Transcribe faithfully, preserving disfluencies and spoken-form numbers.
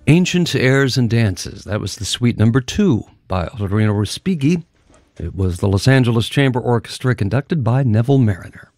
Ancient Airs and Dances. That was the suite number two by Ottorino Respighi. It was the Los Angeles Chamber Orchestra conducted by Neville Marriner.